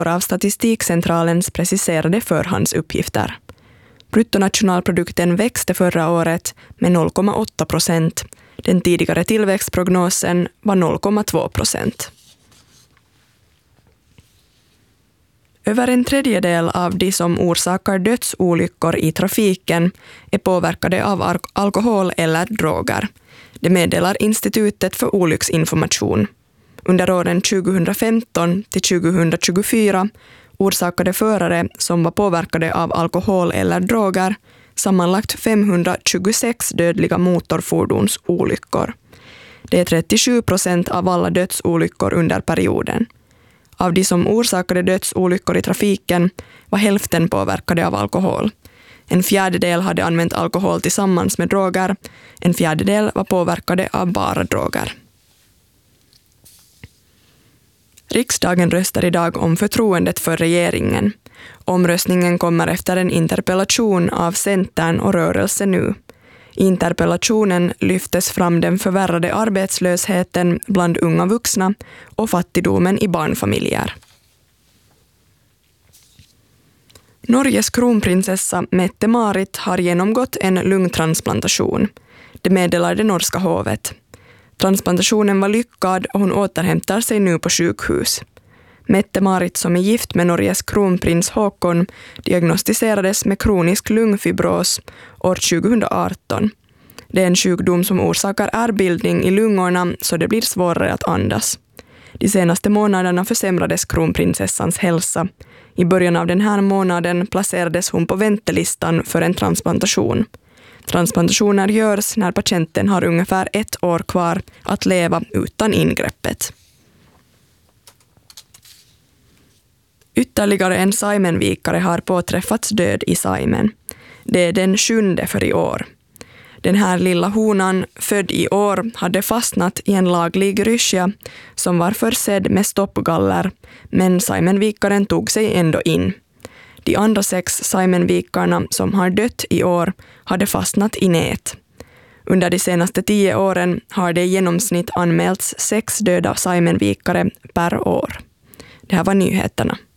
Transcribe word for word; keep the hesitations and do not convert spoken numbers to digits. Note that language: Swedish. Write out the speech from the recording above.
av Statistikcentralens preciserade förhandsuppgifter. Bruttonationalprodukten växte förra året med noll komma åtta procent. Den tidigare tillväxtprognosen var noll komma två procent. Över en tredjedel av de som orsakar dödsolyckor i trafiken är påverkade av al- alkohol eller droger. Det meddelar Institutet för olycksinformation. Under åren tjugohundrafemton till tjugohundratjugofyra orsakade förare som var påverkade av alkohol eller droger sammanlagt femhundratjugosex dödliga motorfordonsolyckor. Det är trettiosju procent av alla dödsolyckor under perioden. Av de som orsakade dödsolyckor i trafiken var hälften påverkade av alkohol. En fjärdedel hade använt alkohol tillsammans med droger. En fjärdedel var påverkade av bara droger. Riksdagen röstar idag om förtroendet för regeringen. Omröstningen kommer efter en interpellation av Centern och Rörelse nu. I interpellationen lyftes fram den förvärrade arbetslösheten bland unga vuxna och fattigdomen i barnfamiljer. Norges kronprinsessa Mette-Marit har genomgått en lungtransplantation. Det meddelar det norska hovet. Transplantationen var lyckad och hon återhämtar sig nu på sjukhus. Mette-Marit, som är gift med Norges kronprins Håkon, diagnostiserades med kronisk lungfibros år tjugohundraarton. Det är en sjukdom som orsakar ärrbildning i lungorna så det blir svårare att andas. De senaste månaderna försämrades kronprinsessans hälsa. I början av den här månaden placerades hon på väntelistan för en transplantation. Transplantationer görs när patienten har ungefär ett år kvar att leva utan ingreppet. Ytterligare en Saimenvikare har påträffats död i Saimen. Det är den sjunde för i år. Den här lilla honan, född i år, hade fastnat i en laglig ryssja som var försedd med stoppgaller, men Saimenvikaren tog sig ändå in. De andra sex Saimenvikarna som har dött i år hade fastnat i nät. Under de senaste tio åren har det i genomsnitt anmälts sex döda Saimenvikare per år. Det här var nyheterna.